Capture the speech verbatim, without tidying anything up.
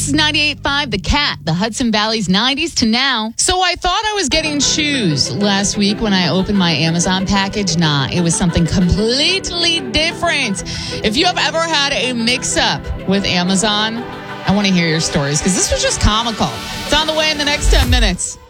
This is ninety-eight point five The Cat, the Hudson Valley's nineties to now. So I thought I was getting shoes last week when I opened my Amazon package. Nah, it was something completely different. If you have ever had a mix-up with Amazon, I want to hear your stories because this was just comical. It's on the way in the next ten minutes.